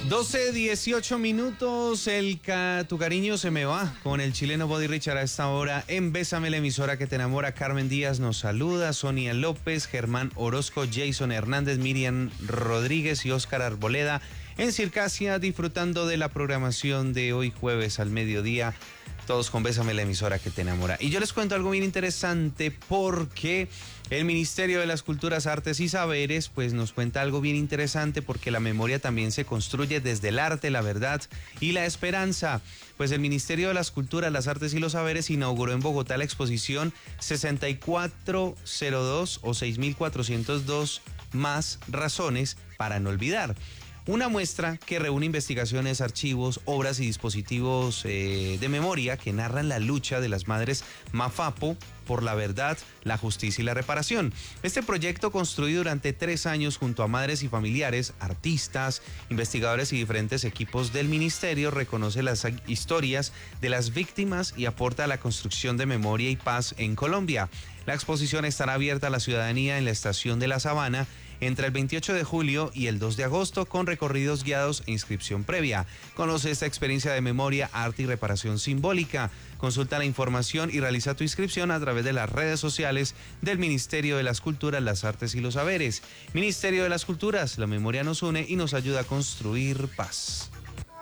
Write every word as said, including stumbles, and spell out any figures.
doce, dieciocho minutos, el ca... tu cariño se me va con el chileno Body Richard a esta hora en Bésame, la emisora que te enamora. Carmen Díaz nos saluda, Sonia López, Germán Orozco, Jason Hernández, Miriam Rodríguez y Óscar Arboleda en Circasia, disfrutando de la programación de hoy jueves al mediodía. Todos con Bésame, la emisora que te enamora. Y yo les cuento algo bien interesante porque el Ministerio de las Culturas, Artes y Saberes pues nos cuenta algo bien interesante, porque la memoria también se construye desde el arte, la verdad y la esperanza. Pues el Ministerio de las Culturas, las Artes y los Saberes inauguró en Bogotá la exposición sesenta y cuatro cero dos o seis mil cuatrocientos dos más razones para no olvidar. Una muestra que reúne investigaciones, archivos, obras y dispositivos eh, de memoria que narran la lucha de las madres Mafapo por la verdad, la justicia y la reparación. Este proyecto, construido durante tres años junto a madres y familiares, artistas, investigadores y diferentes equipos del ministerio, reconoce las historias de las víctimas y aporta a la construcción de memoria y paz en Colombia. La exposición estará abierta a la ciudadanía en la Estación de la Sabana entre el veintiocho de julio y el dos de agosto, con recorridos guiados e inscripción previa. Conoce esta experiencia de memoria, arte y reparación simbólica. Consulta la información y realiza tu inscripción a través de las redes sociales del Ministerio de las Culturas, las Artes y los Saberes. Ministerio de las Culturas, la memoria nos une y nos ayuda a construir paz.